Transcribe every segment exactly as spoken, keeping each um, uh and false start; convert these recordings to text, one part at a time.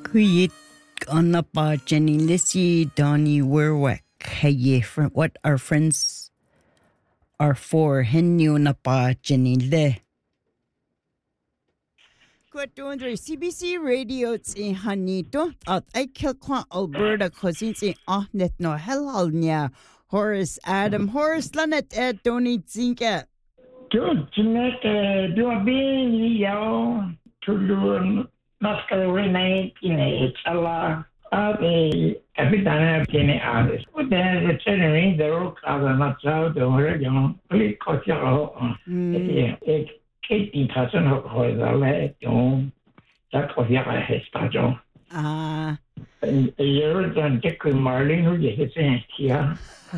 Kuyit on the pa Jenny Lissy Donnie Werwick. Hey, friend, what our friends are for. Henyu na pa Jenny Le. Kwadondre C B C Radio in Hanito at I Kilqua Alberta cousins in Ahnet no Helhalnia. Horace Adam Horace Lanet Ed Donny Zinka. Good Jeanette do a being yo to do not renate in a chala of a capitana Kenny Alice. But then the generally the rook of the Matzo, the original, please cause your own. It Katie cousin of the leg, that was your head, Ah. And a year than Dick Marlin, who is saying here.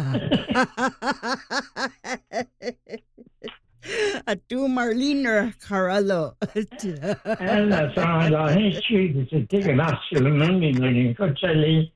A two Marliner Carallo. And that's on the history is a ticket national money when you go Charlie.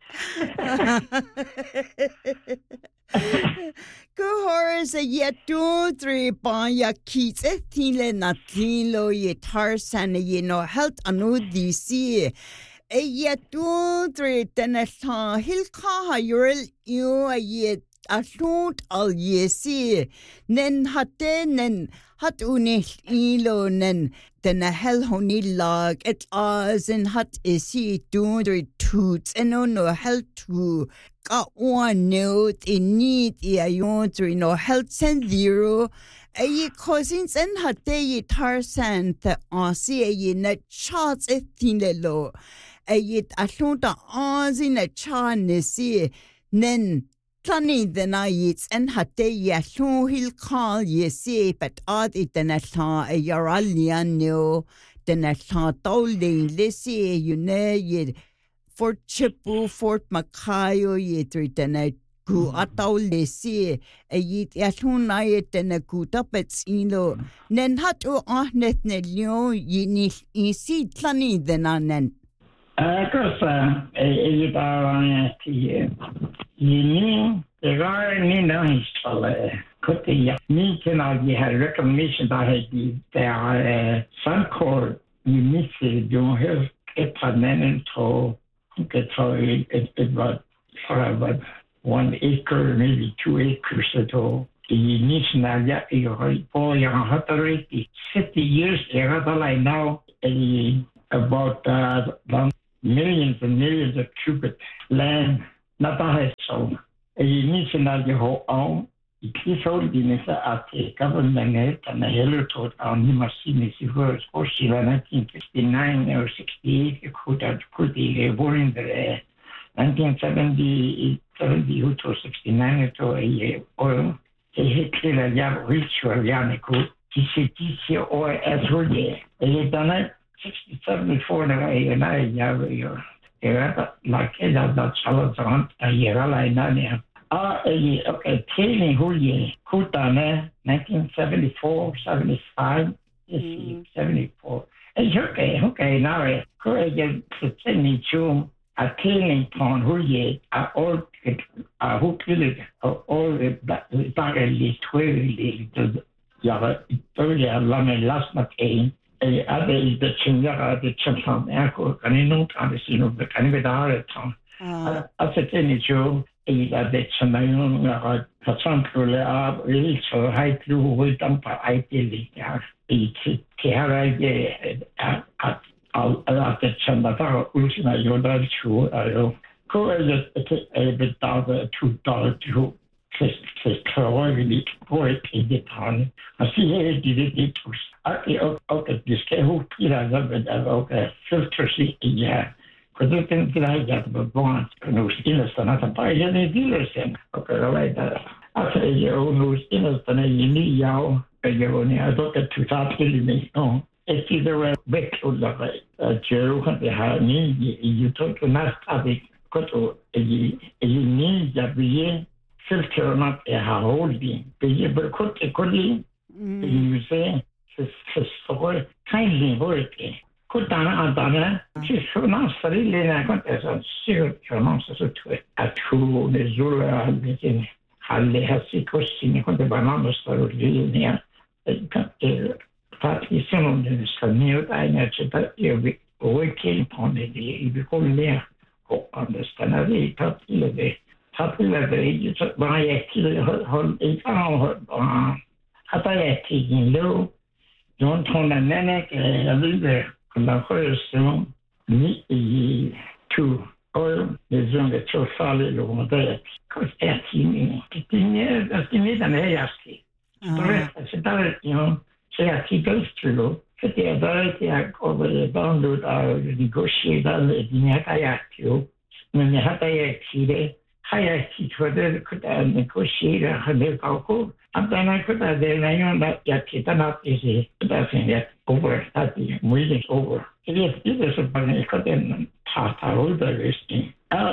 Go Horace a yet two three banya keats a tile natilo ye tarsan ye no health anu D C. A yet two three tenesta hilka yuril you a yet a shoot all ye see. Nen hatte nen hat unich ilo nen den a hell honey log it as in hat is he two three toots and no no hell two. Got one note in need a yontre no health send zero. A ye cousins and hat ye tarsan the asi a ye net shots a thin low. A yet a shoot a ons in a chan see. Nen Tani the nights and hat ye show he'll call ye see, but odd it than a saw a yaralian no, then a saw tolding lissy, you know ye. Fort Chipu, Fort Macayo, ye three then a go at all lissy, a yet at who night and a good up at Sino. Nen hat o ahnet ne leo ye nicht easy tani than a nen. Uh, course, uh, a bar here. You know, the guy need no install. Could the me cannot be had recognition that had there are some core you miss it, don't have a permanent to get it about for about one acre, maybe two acres at all. The initial yeah, you're for your hundred fifty years, you're like now about uh, millions and millions of cubic land. Not a so a initial your whole own. It is holding as a government and a hello to our new machine is worth for nineteen sixty-nine or sixty-eight. You could have could be born in the nineteen seventy, seventy to sixty-nine to a year oil. A hit clear a young ritual Yanico. He said, this or as well, a done it sixty, seventy-four and a year. Like that Salazar a year like that. Ah, okay, Taylor Hulye, Kutane, nineteen seventy-four, seventy-five, seventy-four. It's okay, okay, now, courage to send me to a tailing pond Hulye, a old, a hook village, all the barely twelve to Yara, earlier, Lame last night. E ade the chinga the champion ecco canino canino the canivare town a seteni jo e da de chamayon na facciamo le a il so hai più voi tampa ai teli ya e che era che a al alla che chamba ultima yoda chu alo co è e bit da two dollar to Che really boy in the town. I see here did it was okay okay this who kira that okay filter see yeah because I think that I got the bonds and was innocent at a buy any dealers in okay right I say you know innocent and you need y'all you only I don't get to start killing me no it's either a big or the Joe they have me you talk to not topic got to you need that be filter not a holding. The Berkut equally, you say, for kindly working. Kutana Adana, she's not really like as a serious answer to it. At who the Zula had been Halle has a question on the banana store near the party soon in the new I natural working on it. You become there. Go understand it. Top level. Top level. You just buy a kilo. Hold it on. Hata ya tigilo. Don't hold a nenek. A little. La question. Ni i two. Oil. The zone that so solid over there. Because that's in it. That's in it. And I ask you. C'est pas, you know, c'est à qui goes through. C'était à d'arrêter à cover the download à négocier dans le dîner à yactio. Mais il y a pas yactile. Hayati, tu vas dire que tu as négocié à le calcul. Après, on a que tu as des réunions yactile. Tu as essayé. Tu as fait yactile. Over. That's the meeting over. It is, it is a bunny. Cut in. Ta, ta, all the listing.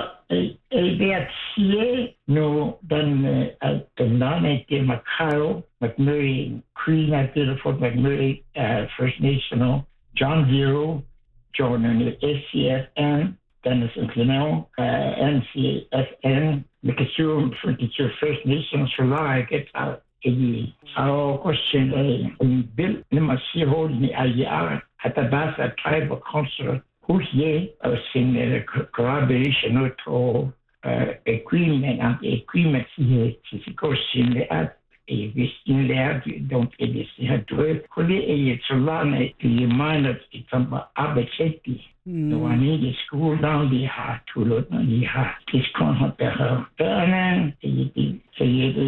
Eviatie no dan Nane de Macau, McMurray, Queen at the Fort McMurray, First National, John Zero, John and the S C F N, Dennis and Clennell, N C F N, Mikasum, Furniture First Nations for Life, get out. Our question is built Nimasi holding the idea at the Bassa tribal council. Who's here in the collaboration to agreement and agreement here to go in the art a in there don't get this had to it could it so long the mind of it's about safety. So I need to school down the heart to look on the heart. This can't help her. And then so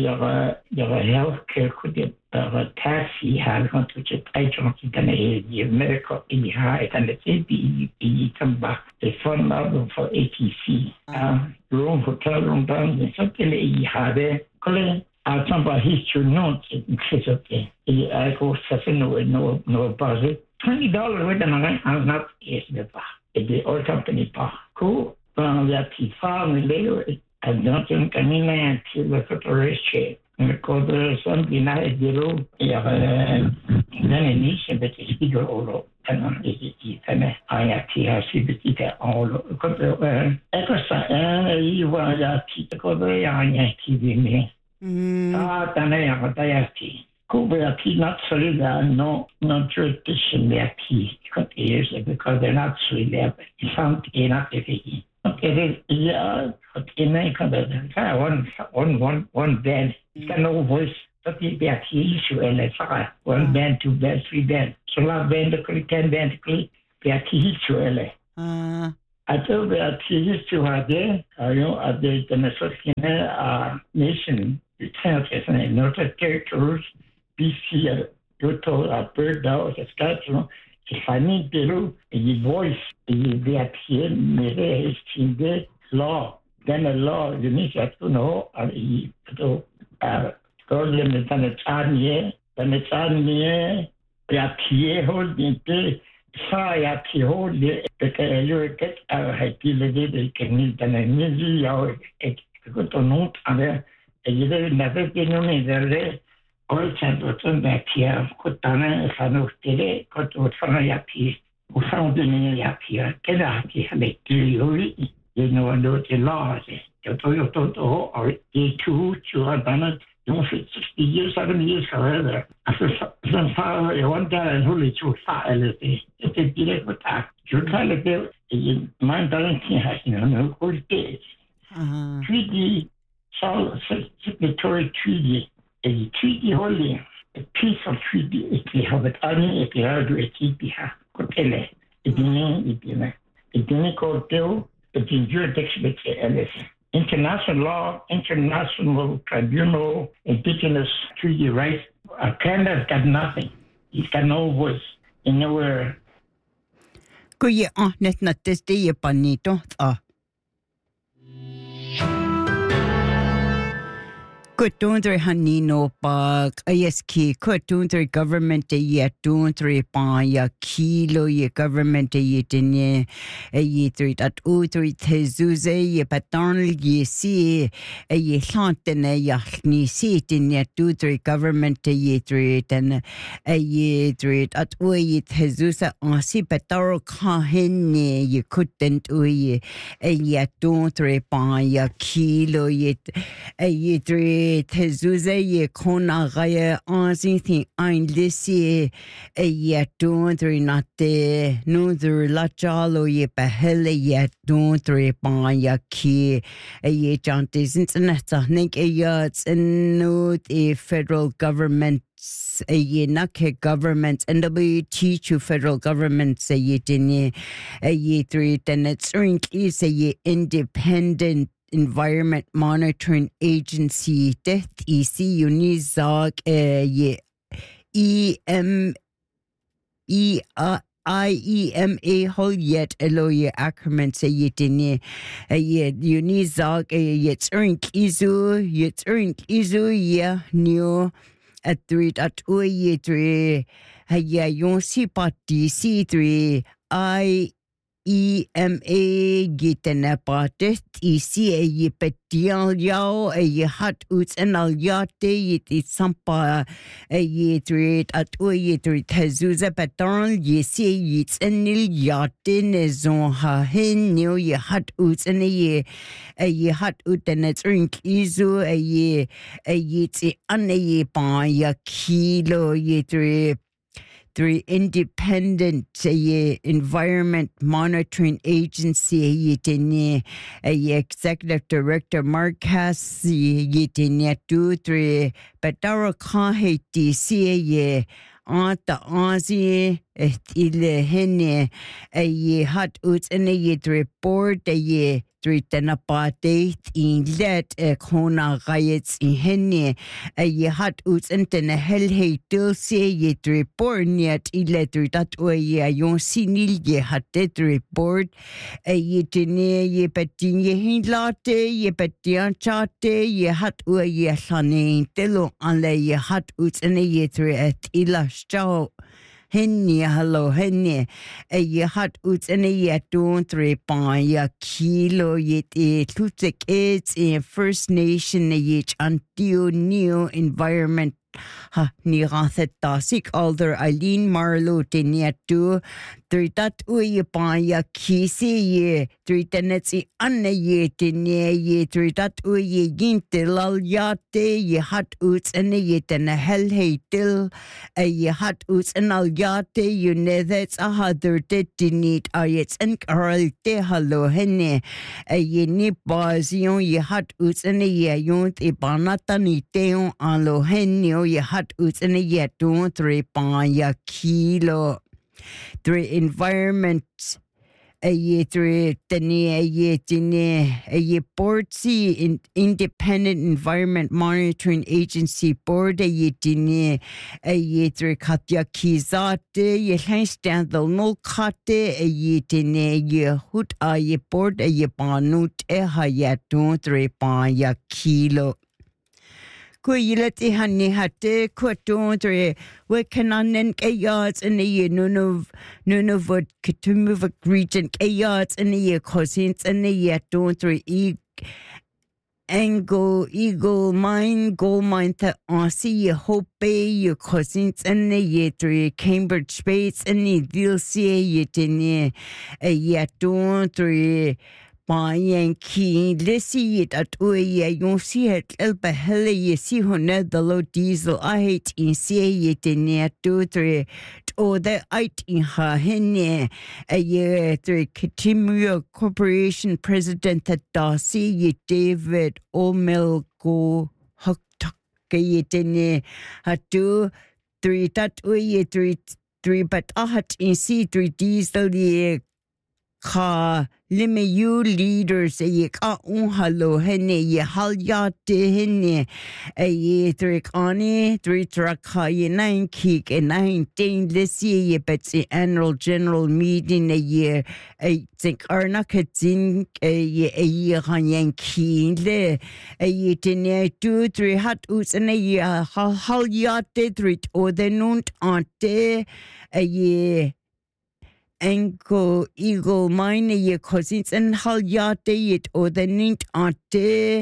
your health care could be a taxi has gone to the patron to medical in the heart and the safety you come back. The fund level for A T C. Room hotel room down in something you had it. I talk about history notes in case of the I go seven no no about it. Twenty dollars with them I'm not yes the the oil company pa. Cool. Um that he found me later I don't think I mean I to look at the race and because there's something I did yeah then a nation that is bigger all and it and I actually have to be that all because uh extra and you want to keep the cover I T V me. Ah, tanaya matayati. Kuba not solid, no, no tradition there, because they're not solid there. It's something not the okay, yeah, but in a one, one, one, one band, it's got no voice, but the issue and it's one band, two band, three band. So, love band, ten band, the issue. I told that he used to have there, you know, at the Minnesota nation. It's in Northern Territories, B C, Yoto, Alberta, Saskatchewan. If I need to do the voice, the appeal, the the law, then the law, you need to know, and to go to the Tanzania, then the Tanzania, the appeal, hold the fire, the hold the get a the can need an easy or a good note and you never been on either all temperature back here, Kotana, Sano Tele, Koto Fanayapi, who found in Yapia, Kedaki, make you, you know, and the laws, Yoto Toto, or E two, two are done, don't fit sixty years, seventy years, however. After some far, one guy and only two far, it's a direct attack. You're trying to build, my balancing has no good days. Treaty. So, signatory treaty, a treaty holding a piece of treaty, if you have it, only if you have to keep it, Kotele, it didn't, it didn't go to the jurisdiction of the international law, international tribunal, indigenous treaty rights. Canada's got nothing. He's got no voice in nowhere. Kuya, ah, net na teste ye panito, ah. Kutundre hanino pag ayaski kutundre government ye tundre pa ya kilo ye government ye tenye ye trit at utri tezuze ye patan ye si ye chantene ya ni si tenye tundre government ye trit and ye trit at u ye tezusa asi pataro kahenne ye kutent u ye ye tundre pa ya kilo ye ye trit ye tezuze ye kona gaya anzi thi ein lisi e ye don three not de no der la jalo ye behele ye don three ban ya ki e ye jantis internet nik e yats in no the federal government a ye nake government and the teach you federal government say ye dini a ye three then it's is a ye independent environment monitoring agency death E C unizak a ye E M E I E M A whole yet elo ye acrament say ye dini a ye unizak a ye turn izu ye turn izu ye new at three at oye three haya yon si party C three I E M A gitene party ici e ye petian yao e ye hat uts en al yate ye it sampa e ye three at oye three tezuza petan ye si ye en il yate ne zon ha hen new ye hat uts en ye e ye hat ut en it's rink izu e ye e ye ti an ye pan ya kilo ye three three independent uh, environment monitoring agency ye tene uh, executive director Marcus ye tene two three petaro khan he D C ye anta anzi ile hene ye hat ut in ye report ye three tena party in let a kona riots in hene ye hat ut in tena hel he til se ye report net ile three that o ye yon sinil ye hat det report ye tene ye petin ye hin late ye petian chate ye hat o ye hlane telo anle ye hat ut in ye three at ila Ciao. Henny, hello, Henny. A ye hat ut and a ye don't three pan ya kilo yet a tutek it's a First Nation a yet until new environment. Ha ni rathet tasik alder Eileen Marlowe teniatu three that we pan ya kisi ye three tenetsi anne ye tenia ye three that we ye ginte lal yate ye hat uts and ye ten hell hatil a ye hat uts and al yate you ne that's a other tinit ayets and carl te hello henne a ye ni bazion ye hat uts and ye yunt e banata ni teon alo henne ye hat uts and ye don't three pan ya kilo three environment a ye three tani a ye tini a ye board C in independent environment monitoring agency board a ye tini a ye three katya kizate ye handstand the no kate a ye tini ye hut a ye board a ye panut e ha ye don't three pan ya kilo Ko yilati hani hatte ko tontre we kananen ke yards in the year none of none of what kutumov region ke yards in the year cousins in the year tontre e Angle Eagle Mine Gold Mine that on see you hope your cousins in the year three Cambridge Space in the deal see you tin a year tontre Bayan ki lisi it at oye yon si het elbe hele ye si honed the low diesel I hate in see it in near two three or the eight in her henne a year three Kitimio Corporation President at Darcy ye David O'Mel go hok ye tene at two three that oye three three but I had in see three diesel ye ka lime you leaders a ye ka un halo hene ye halyate hene a ye trick ani three track ye nine kick and nineteen this year ye betsi annual general meeting a year I think arna katin a ye a year han kile a ye tene two three hat us and a year halyate three or the nunt ante a year Anko Eagle Mine ye cousins and halyate it or the nint ante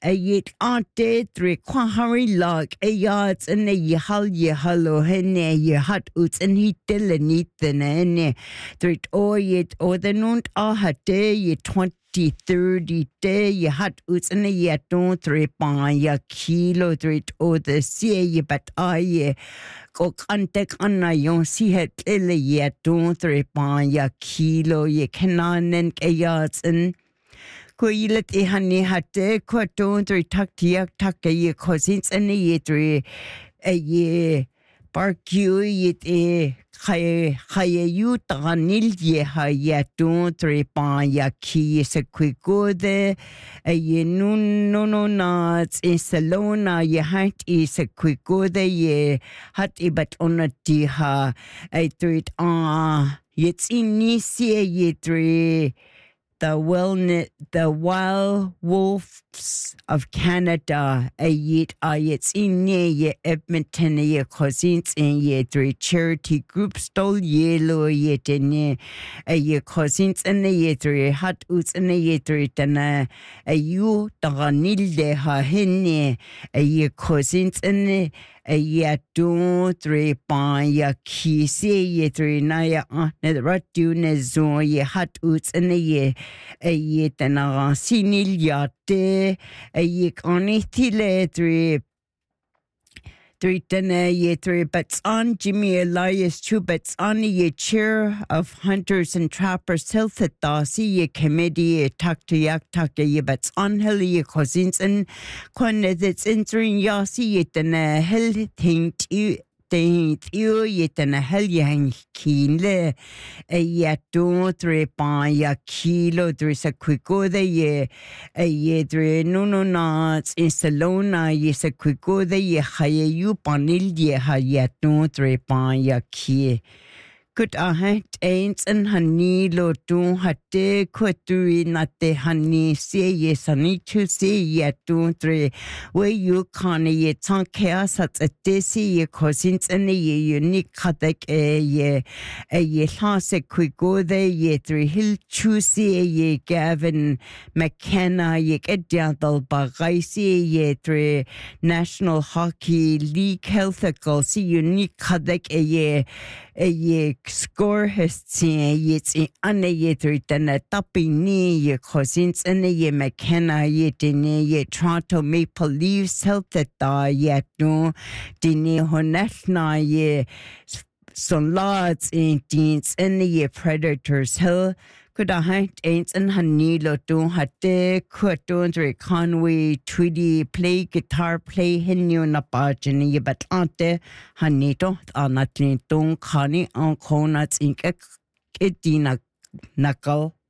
a yet ante three quahari log a yards and a yahal yahalo hene ye hot uts and he till a neat than any three or yet or the noon ah day ye twenty thirty day ye hot uts and a yet don't three pan ya kilo three or the sea ye but I ko antek anna yon si het ele ye don't three pan ya kilo ye canan a yards and ko ilet e hani hatte ko don't three tak tiak tak ye cousins and ye three a ye barku yet e Hai hai you tanil ye ha ye don't three pan ya ki se kwigode a ye nun no no nuts in Salona ye hat is a kwigode ye hat ibat on a diha a three ah yet in nisi ye three the wellness, the wild wolves of Canada, a yet a yet in ye Edmonton ye cousins in ye three charity groups stole yellow yet in ye a ye cousins and a ye three hot oots and a ye three tana a you taganil de ha henne a ye cousins and a ye two three pan ya ki se ye three na ya ah ne ratu ne zo ye hot oots and a ye a ye tana sinil yate a ye kanitile three three tana ye three but on Jimmy Elias two but on ye chair of hunters and trappers health at dasi ye committee tak to yak tak ye but on hell ye cousins and kon it's entering yasi ye tana hell thing to Think you yet and a hell yang keenle a yet don't three pan ya kilo there's a quick go the ye a ye three no no nuts in Salona yes a quick go the ye high you panil ye ha yet don't three pan ya ki Good a hat ain't and honey lo do hatte quaturi not the honey say yes honey to say yet don't three where you can't yet on chaos at a desi ye cousins and a unique kadak a ye a ye last a quick go there ye three hill choose ye Gavin McKenna ye get down the bagaisi ye three National Hockey League health see unique kadak a ye a ye score has seen yet in anna yet written a tapping knee ye cousins and a ye McKenna yet in ye Toronto Maple Leafs health that die yet no dine honashna ye some lads in teens and ye predators hell could a hunt ain't and honey lo do hatte quaton Conway Tweedy play guitar play henyo na pagin ye but ante hanito anatin tong kani on conats ink edina knuckle